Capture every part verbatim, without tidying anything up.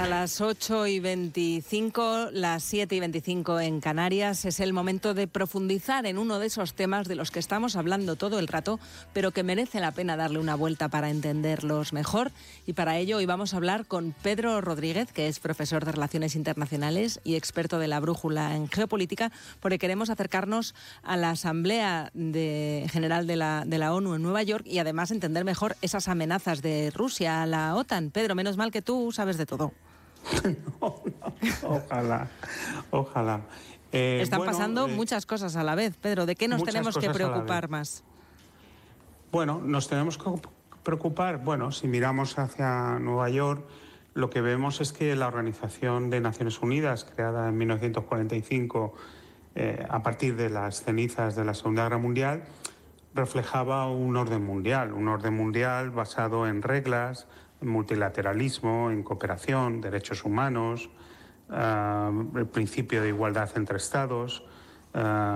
a las ocho y veinticinco, las siete y veinticinco en Canarias. Es el momento de profundizar en uno de esos temas de los que estamos hablando todo el rato, pero que merece la pena darle una vuelta para entenderlos mejor. Y para ello hoy vamos a hablar con Pedro Rodríguez, que es profesor de Relaciones Internacionales y experto de la brújula en geopolítica, porque queremos acercarnos a la Asamblea de, General de la, de la ONU en Nueva York y además entender mejor esas amenazas de Rusia a la OTAN. Pedro, menos mal que tú sabes de todo. No, no, ojalá, ojalá. Eh, Están bueno, pasando eh, muchas cosas a la vez, Pedro. ¿De qué nos tenemos que preocupar más? Bueno, nos tenemos que preocupar, bueno, si miramos hacia Nueva York, lo que vemos es que la Organización de Naciones Unidas, creada en mil novecientos cuarenta y cinco, eh, a partir de las cenizas de la Segunda Guerra Mundial, reflejaba un orden mundial, un orden mundial basado en reglas, en multilateralismo, en cooperación, derechos humanos, uh, el principio de igualdad entre Estados, uh,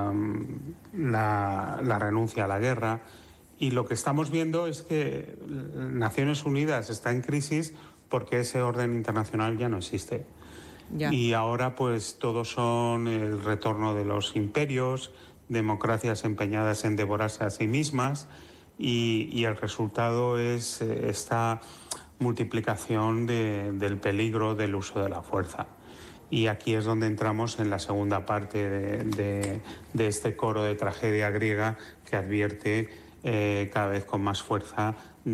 la, la renuncia a la guerra. Y lo que estamos viendo es que Naciones Unidas está en crisis porque ese orden internacional ya no existe. Ya. Y ahora pues todos son el retorno de los imperios, democracias empeñadas en devorarse a sí mismas y, y el resultado es eh, esta multiplicación de, del peligro del uso de la fuerza. Y aquí es donde entramos en la segunda parte de, de, de este coro de tragedia griega que advierte eh, cada vez con más fuerza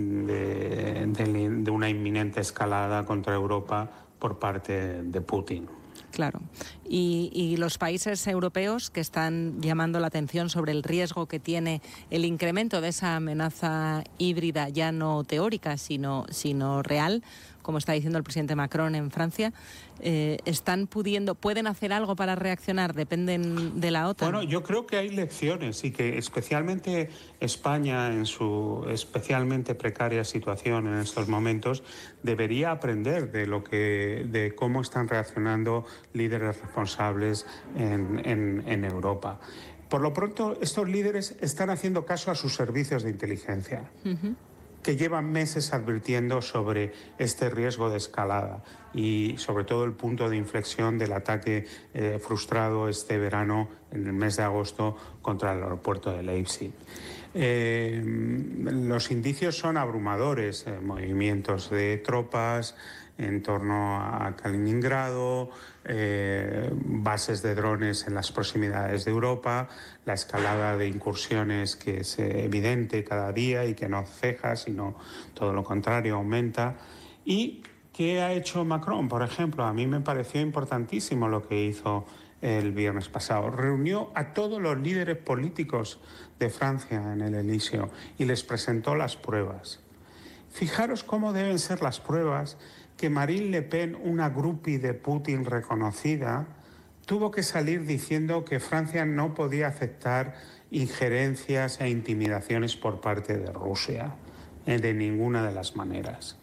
de, de, de una inminente escalada contra Europa por parte de Putin. Claro. Y, y los países europeos que están llamando la atención sobre el riesgo que tiene el incremento de esa amenaza híbrida, ya no teórica, sino, sino real, como está diciendo el presidente Macron en Francia, eh, ¿están pudiendo, pueden hacer algo para reaccionar? ¿Dependen de la OTAN? Bueno, yo creo que hay lecciones y que especialmente España, en su especialmente precaria situación en estos momentos, debería aprender de lo que, de cómo están reaccionando líderes responsables en, en, en Europa. Por lo pronto, estos líderes están haciendo caso a sus servicios de inteligencia. Uh-huh. Que llevan meses advirtiendo sobre este riesgo de escalada y sobre todo el punto de inflexión del ataque eh, frustrado este verano, en el mes de agosto, contra el aeropuerto de Leipzig. Eh, los indicios son abrumadores, eh, movimientos de tropas en torno a Kaliningrado, eh, bases de drones en las proximidades de Europa, la escalada de incursiones que es evidente cada día y que no ceja, sino todo lo contrario, aumenta. ¿Y qué ha hecho Macron, por ejemplo? A mí me pareció importantísimo lo que hizo el viernes pasado. Reunió a todos los líderes políticos de Francia en el Elíseo y les presentó las pruebas. Fijaros cómo deben ser las pruebas que Marine Le Pen, una groupie de Putin reconocida, tuvo que salir diciendo que Francia no podía aceptar injerencias e intimidaciones por parte de Rusia, eh, de ninguna de las maneras.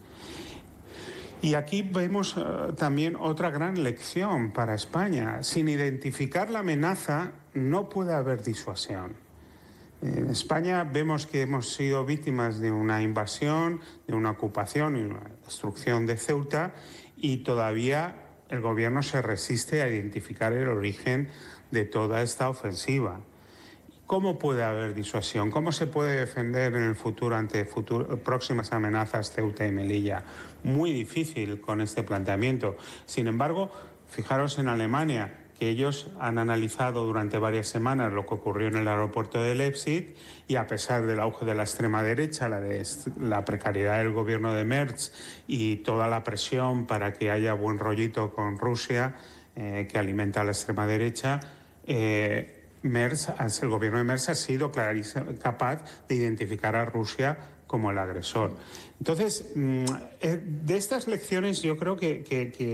Y aquí vemos uh, también otra gran lección para España. Sin identificar la amenaza no puede haber disuasión. En España vemos que hemos sido víctimas de una invasión, de una ocupación y una destrucción de Ceuta y todavía el gobierno se resiste a identificar el origen de toda esta ofensiva. ¿Cómo puede haber disuasión? ¿Cómo se puede defender en el futuro ante futuro, próximas amenazas Ceuta y Melilla? Muy difícil con este planteamiento. Sin embargo, fijaros en Alemania, que ellos han analizado durante varias semanas lo que ocurrió en el aeropuerto de Leipzig y a pesar del auge de la extrema derecha, la, de, la precariedad del gobierno de Merz y toda la presión para que haya buen rollito con Rusia, eh, que alimenta a la extrema derecha, eh, Merz, el gobierno de Merz ha sido capaz de identificar a Rusia como el agresor. Entonces, de estas lecciones yo creo que, que, que